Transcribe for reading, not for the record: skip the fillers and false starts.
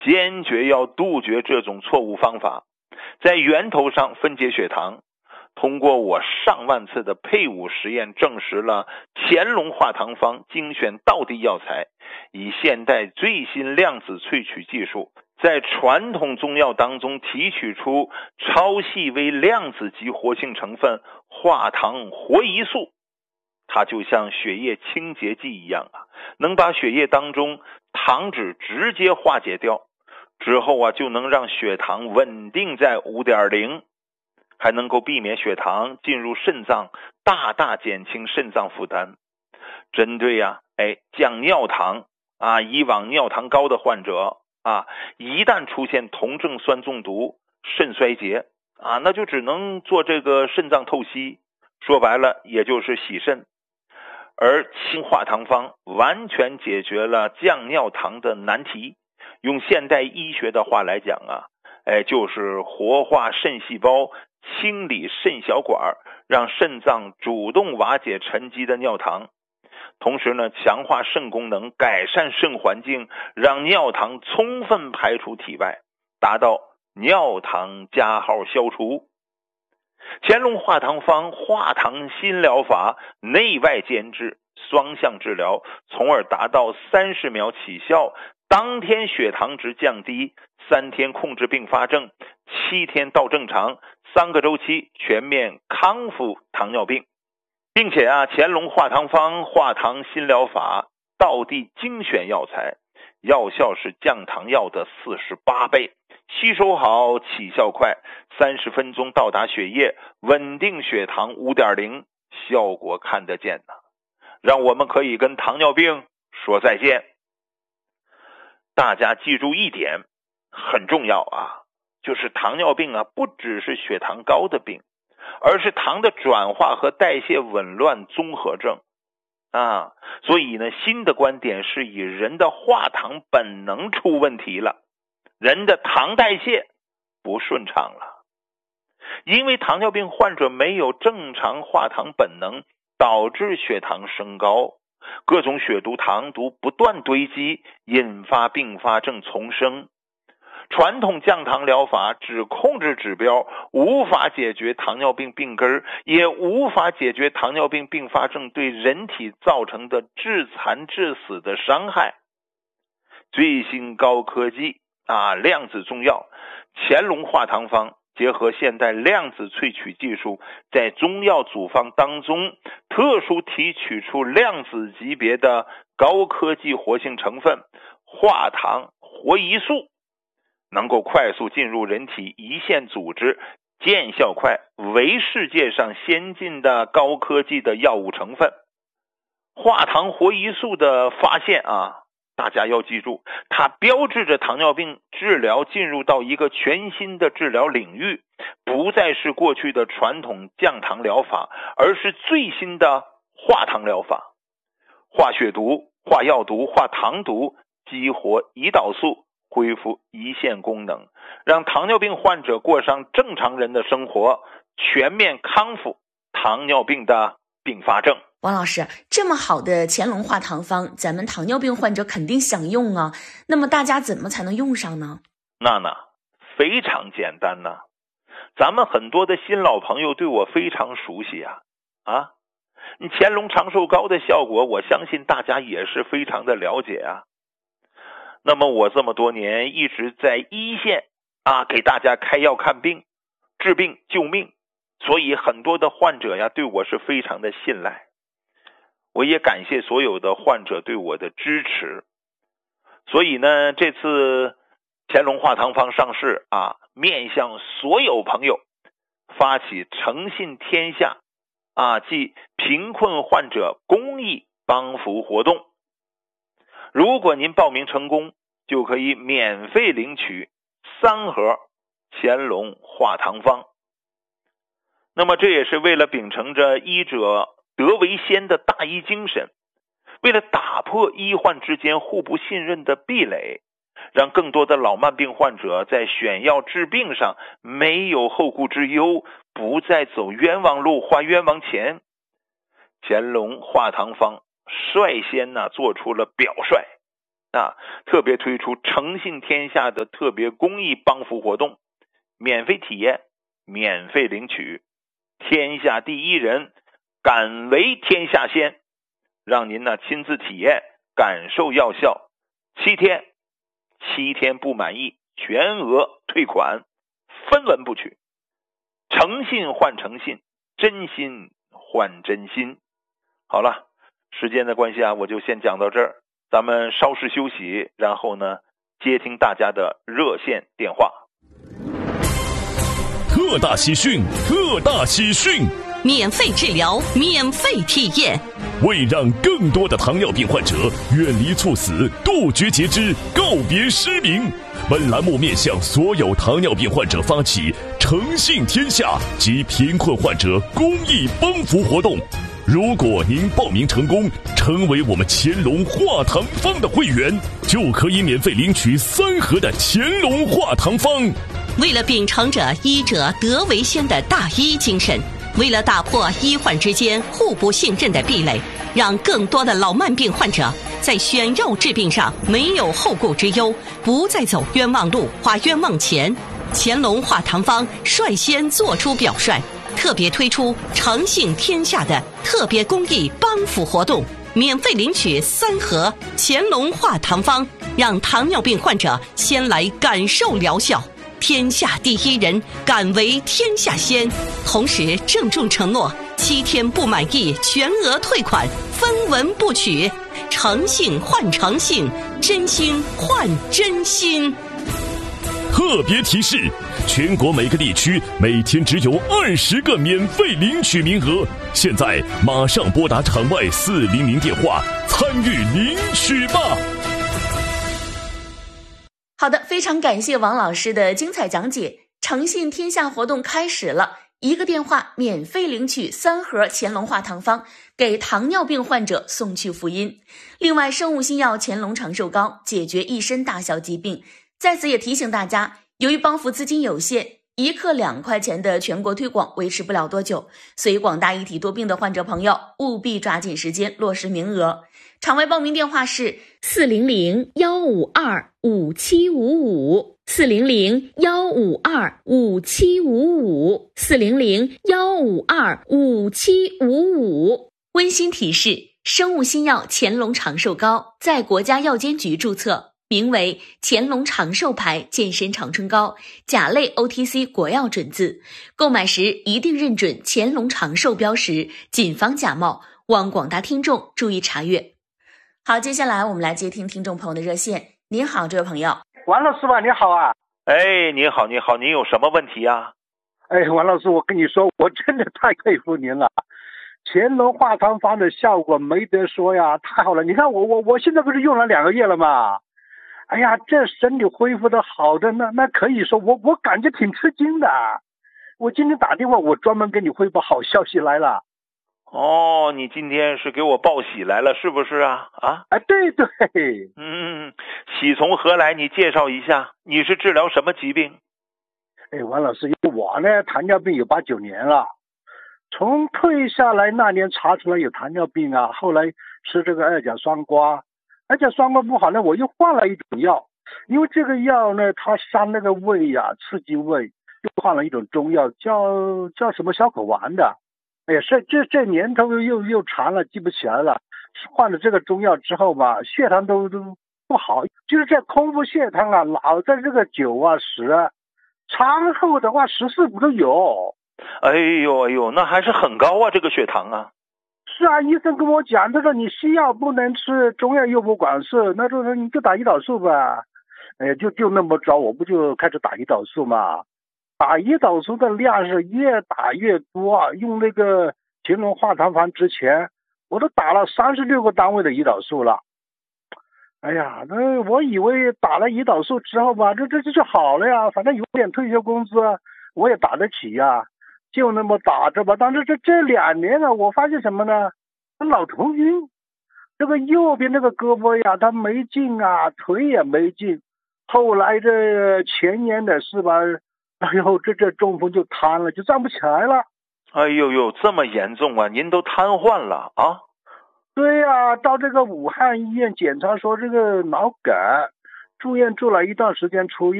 坚决要杜绝这种错误方法，在源头上分解血糖。通过我上万次的配伍实验证实了乾隆化糖方精选道地药材，以现代最新量子萃取技术，在传统中药当中提取出超细微量子级活性成分化糖活胰素。它就像血液清洁剂一样能把血液当中糖脂直接化解掉，之后就能让血糖稳定在 5.0， 还能够避免血糖进入肾脏，大大减轻肾脏负担。针对降尿糖以往尿糖高的患者一旦出现酮症酸中毒、肾衰竭那就只能做这个肾脏透析，说白了也就是洗肾。而氢化糖方完全解决了降尿糖的难题，用现代医学的话来讲就是活化肾细胞，清理肾小管，让肾脏主动瓦解沉积的尿糖，同时呢强化肾功能，改善肾环境，让尿糖充分排出体外，达到尿糖加号消除。乾隆化糖方化糖新疗法内外兼治，双向治疗，从而达到30秒起效，当天血糖值降低，3天控制并发症，7天到正常，3个周期全面康复糖尿病。并且乾隆化糖方化糖新疗法道地精选药材，药效是降糖药的48倍，吸收好，起效快，30分钟到达血液，稳定血糖 5.0， 效果看得见让我们可以跟糖尿病说再见。大家记住一点很重要就是糖尿病不只是血糖高的病，而是糖的转化和代谢紊乱综合症所以呢，新的观点是以人的化糖本能出问题了，人的糖代谢不顺畅了。因为糖尿病患者没有正常化糖本能，导致血糖升高，各种血毒糖毒不断堆积，引发并发症丛生。传统降糖疗法只控制指标，无法解决糖尿病病根，也无法解决糖尿病并发症对人体造成的致残致死的伤害。最新高科技量子中药乾隆化糖方结合现代量子萃取技术，在中药组方当中特殊提取出量子级别的高科技活性成分化糖活胰素，能够快速进入人体一线组织，见效快，为世界上先进的高科技的药物成分。化糖活胰素的发现大家要记住，它标志着糖尿病治疗进入到一个全新的治疗领域，不再是过去的传统降糖疗法，而是最新的化糖疗法。化血毒、化药毒、化糖毒，激活胰岛素，恢复胰腺功能，让糖尿病患者过上正常人的生活，全面康复糖尿病的并发症。 王老师，这么好的乾隆化糖方，咱们糖尿病患者肯定想用那么大家怎么才能用上呢？ 那非常简单咱们很多的新老朋友对我非常熟悉你乾隆长寿膏的效果，我相信大家也是非常的了解那么我这么多年一直在一线给大家开药看病、治病救命，所以很多的患者对我是非常的信赖。我也感谢所有的患者对我的支持。所以呢，这次乾隆化糖方上市面向所有朋友发起诚信天下即贫困患者公益帮扶活动。如果您报名成功，就可以免费领取3盒乾隆化糖方。那么这也是为了秉承着医者德为先的大医精神，为了打破医患之间互不信任的壁垒，让更多的老慢病患者在选药治病上没有后顾之忧，不再走冤枉路花冤枉钱。乾隆化糖方率先做出了表率， 特别推出诚信天下的特别公益帮扶活动，免费体验，免费领取，天下第一人，敢为天下先，让您亲自体验，感受药效。7天不满意，全额退款，分文不取。诚信换诚信，真心换真心。好了，时间的关系我就先讲到这儿，咱们稍事休息，然后接听大家的热线电话。 特大喜讯，特大喜讯！ 免费治疗，免费体验， 为让更多的糖尿病患者远离猝死，杜绝截肢，告别失明，本栏目面向所有糖尿病患者发起诚信天下及贫困患者公益帮扶活动。如果您报名成功，成为我们乾隆化糖方的会员，就可以免费领取3盒的乾隆化糖方。 为了秉承着医者德为先的大医精神，为了打破医患之间互不信任的壁垒，让更多的老慢病患者在选药治病上没有后顾之忧，不再走冤枉路，花冤枉钱，乾隆化糖方率先做出表率，特别推出诚信天下的特别公益帮扶活动，免费领取3盒乾隆化糖方，让糖尿病患者先来感受疗效。天下第一人，敢为天下先。同时郑重承诺，7天不满意全额退款，分文不取。诚信换诚信，真心换真心。 特别提示：全国每个地区每天只有20个免费领取名额，现在马上拨打场外400电话参与领取吧。 好的，非常感谢王老师的精彩讲解。诚信天下活动开始了，1个电话免费领取3盒乾隆化糖方，给糖尿病患者送去福音。另外，生物新药乾隆长寿膏解决一身大小疾病。在此也提醒大家，由于帮扶资金有限，1克2块钱的全国推广维持不了多久，所以广大一体多病的患者朋友务必抓紧时间落实名额。场外报名电话是400-152-5755 400-152-5755 400-152-5755。温馨提示：生物新药乾隆长寿膏在国家药监局注册，名为乾隆长寿牌健身长春膏，甲类 OTC 国药准字，购买时一定认准乾隆长寿标识，谨防假冒，望广大听众注意查阅。好，接下来我们来接听听众朋友的热线。您好，这位朋友。 王老师吧，你好啊。 你好，您有什么问题啊？ 王老师，我跟你说，我真的太佩服您了。乾隆化糖方的效果没得说呀，太好了。你看我现在不是用了2个月了吗？哎呀，这身体恢复的好的，那可以说我感觉挺吃惊的。我今天打电话，我专门跟你汇报好消息来了。 哦，你今天是给我报喜来了，是不是啊？ 对对。 喜从何来？你介绍一下，你是治疗什么疾病？ 王老师，我呢糖尿病有8、9年了，从退下来那年查出来有糖尿病啊，后来吃这个二甲双胍不好呢，我又换了一种药，因为这个药呢它伤那个胃呀，刺激胃，又换了一种中药，叫什么小口丸的。这年头又长了，记不起来了。换了这个中药之后吧，血糖都不好，就是这空腹血糖啊，老在这个9啊10，餐后的话14、15都有。 哎呦，那还是很高啊，这个血糖啊。 是啊，医生跟我讲，他说你西药不能吃，中药又不管事，那就说你就打胰岛素吧。就那么着，我不就开始打胰岛素嘛。打胰岛素的量是越打越多啊！用那个乾隆化糖方之前，我都打了36个单位的胰岛素了。哎呀，那我以为打了胰岛素之后吧，这就好了呀，反正有点退休工资，我也打得起呀，就那么打着吧。但是这2年啊，我发现什么呢？老头晕，这个右边那个胳膊呀，它没劲啊，腿也没劲。后来这前年的事吧。这中风就瘫了，就站不起来了。 哎呦，这么严重啊？您都瘫痪了啊？ 对呀，到这个武汉医院检查说这个脑梗，住院住了一段时间出院。